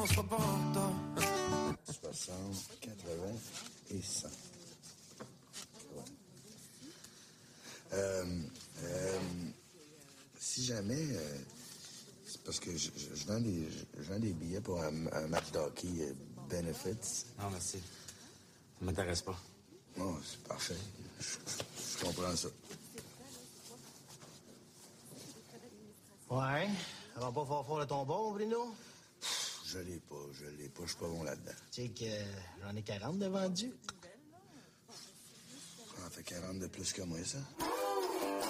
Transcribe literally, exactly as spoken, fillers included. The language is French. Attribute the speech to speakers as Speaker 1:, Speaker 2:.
Speaker 1: soixante, quatre-vingts et cent. Ouais. Euh, euh, si jamais... Euh, c'est parce que je, je, je, vends des, je, je vends des billets pour un, un match d'hockey euh, Benefits.
Speaker 2: Non, merci. Ça m'intéresse pas.
Speaker 1: Oh, c'est parfait. Je, je comprends ça.
Speaker 3: Ouais. Ça va pas faire fort de ton bon, Bruno?
Speaker 1: Je l'ai pas, je l'ai pas. Je suis pas bon là-dedans.
Speaker 3: Tu sais que euh, j'en ai quarante de vendus.
Speaker 1: Ça en fait quarante de plus que moi, ça.